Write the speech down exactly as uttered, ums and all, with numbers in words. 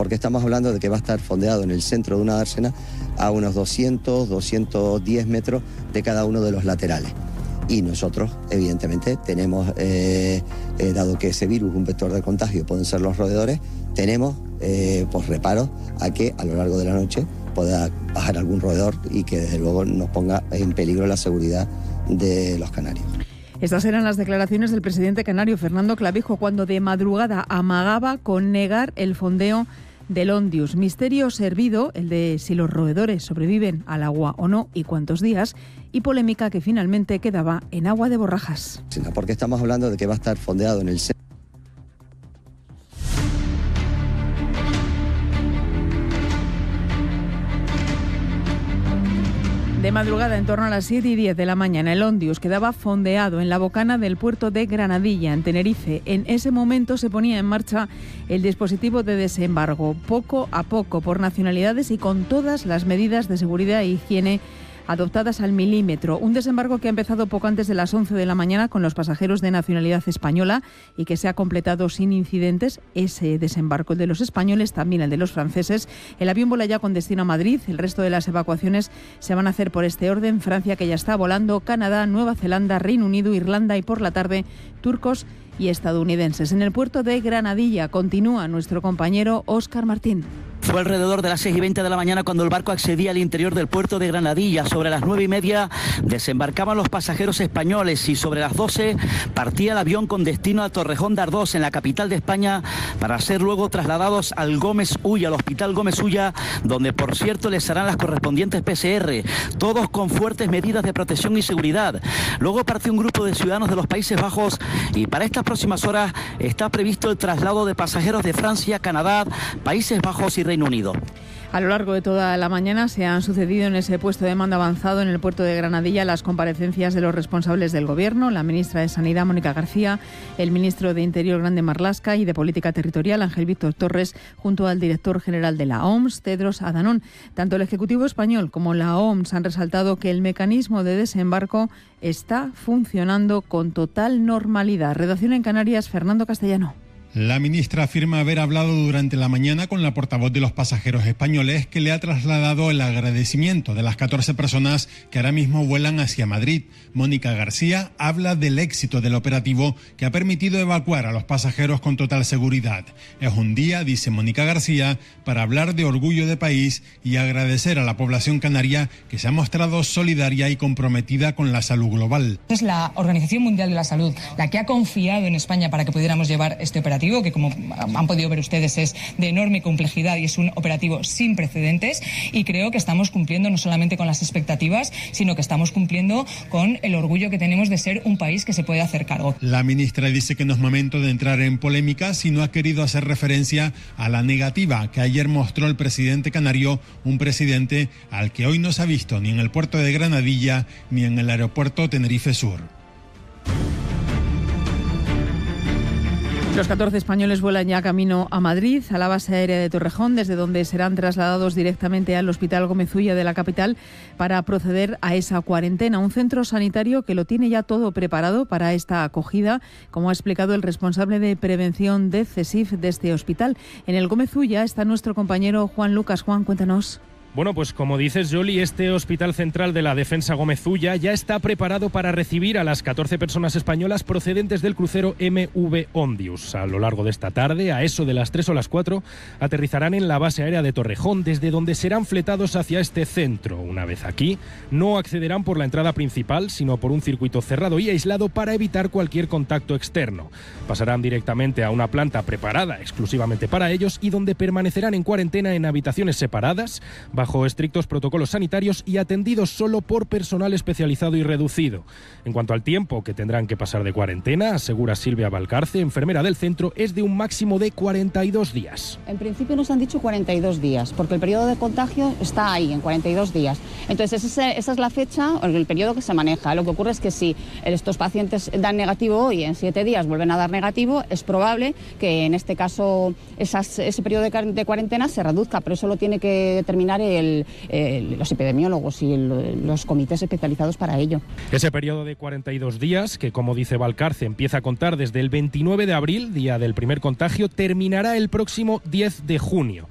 porque estamos hablando de que va a estar fondeado en el centro de una dársena a unos doscientos, doscientos diez metros de cada uno de los laterales. Y nosotros, evidentemente, tenemos, eh, eh, dado que ese virus, un vector de contagio, pueden ser los roedores, tenemos eh, pues reparos a que a lo largo de la noche pueda bajar algún roedor y que desde luego nos ponga en peligro la seguridad de los canarios. Estas eran las declaraciones del presidente canario Fernando Clavijo cuando de madrugada amagaba con negar el fondeo del Ondius. Misterio servido, el de si los roedores sobreviven al agua o no y cuántos días, y polémica que finalmente quedaba en agua de Borrajas. Porque estamos hablando de que va a estar fondeado en el centro. De madrugada, en torno a las siete y diez de la mañana, el Ondius quedaba fondeado en la bocana del puerto de Granadilla, en Tenerife. En ese momento se ponía en marcha el dispositivo de desembarco, poco a poco, por nacionalidades y con todas las medidas de seguridad e higiene adoptadas al milímetro. Un desembarco que ha empezado poco antes de las once de la mañana con los pasajeros de nacionalidad española y que se ha completado sin incidentes. Ese desembarco, el de los españoles, también el de los franceses. El avión vuela ya con destino a Madrid. El resto de las evacuaciones se van a hacer por este orden. Francia, que ya está volando, Canadá, Nueva Zelanda, Reino Unido, Irlanda y por la tarde turcos y estadounidenses. En el puerto de Granadilla continúa nuestro compañero Óscar Martín. Fue alrededor de las seis y veinte de la mañana cuando el barco accedía al interior del puerto de Granadilla. Sobre las nueve y media desembarcaban los pasajeros españoles y sobre las doce partía el avión con destino a Torrejón de Ardoz, en la capital de España, para ser luego trasladados al Gómez Ulla, al Hospital Gómez Ulla, donde por cierto les harán las correspondientes P C R, todos con fuertes medidas de protección y seguridad. Luego partió un grupo de ciudadanos de los Países Bajos y para estas próximas horas está previsto el traslado de pasajeros de Francia, Canadá, Países Bajos y Reino Unido. A lo largo de toda la mañana se han sucedido en ese puesto de mando avanzado en el puerto de Granadilla las comparecencias de los responsables del Gobierno, la ministra de Sanidad, Mónica García, el ministro de Interior, Grande Marlaska, y de Política Territorial, Ángel Víctor Torres, junto al director general de la O M S, Tedros Adhanom. Tanto el Ejecutivo español como la O M S han resaltado que el mecanismo de desembarco está funcionando con total normalidad. Redacción en Canarias, Fernando Castellano. La ministra afirma haber hablado durante la mañana con la portavoz de los pasajeros españoles, que le ha trasladado el agradecimiento de las catorce personas que ahora mismo vuelan hacia Madrid. Mónica García habla del éxito del operativo que ha permitido evacuar a los pasajeros con total seguridad. Es un día, dice Mónica García, para hablar de orgullo de país y agradecer a la población canaria que se ha mostrado solidaria y comprometida con la salud global. Es la Organización Mundial de la Salud la que ha confiado en España para que pudiéramos llevar este operativo, que como han podido ver ustedes es de enorme complejidad y es un operativo sin precedentes, y creo que estamos cumpliendo no solamente con las expectativas, sino que estamos cumpliendo con el orgullo que tenemos de ser un país que se puede hacer cargo. La ministra dice que no es momento de entrar en polémica, sino ha querido hacer referencia a la negativa que ayer mostró el presidente canario, un presidente al que hoy no se ha visto ni en el puerto de Granadilla ni en el aeropuerto Tenerife Sur. Los catorce españoles vuelan ya camino a Madrid, a la base aérea de Torrejón, desde donde serán trasladados directamente al Hospital Gómez Ulla de la capital para proceder a esa cuarentena. Un centro sanitario que lo tiene ya todo preparado para esta acogida, como ha explicado el responsable de prevención de CESIF de este hospital. En el Gómez Ulla está nuestro compañero Juan Lucas. Juan, cuéntanos. Bueno, pues como dices, Yoli, este Hospital Central de la Defensa Gómez Ulla ya está preparado para recibir a las catorce personas españolas procedentes del crucero M V Ondius. A lo largo de esta tarde, a eso de las tres o las cuatro, aterrizarán en la base aérea de Torrejón, desde donde serán fletados hacia este centro. Una vez aquí, no accederán por la entrada principal, sino por un circuito cerrado y aislado para evitar cualquier contacto externo. Pasarán directamente a una planta preparada exclusivamente para ellos y donde permanecerán en cuarentena en habitaciones separadas, bajo estrictos protocolos sanitarios y atendidos solo por personal especializado y reducido. En cuanto al tiempo que tendrán que pasar de cuarentena, asegura Silvia Valcarce, enfermera del centro, es de un máximo de cuarenta y dos días. En principio nos han dicho cuarenta y dos días, porque el periodo de contagio está ahí, en cuarenta y dos días. Entonces esa, esa es la fecha, el periodo que se maneja. Lo que ocurre es que si estos pacientes dan negativo hoy, en siete días vuelven a dar negativo, es probable que en este caso esas, ese periodo de, de cuarentena se reduzca, pero eso lo tiene que determinar el El, el, los epidemiólogos y el, los comités especializados para ello. Ese periodo de cuarenta y dos días, que como dice Valcarce empieza a contar desde el veintinueve de abril, día del primer contagio, terminará el próximo diez de junio.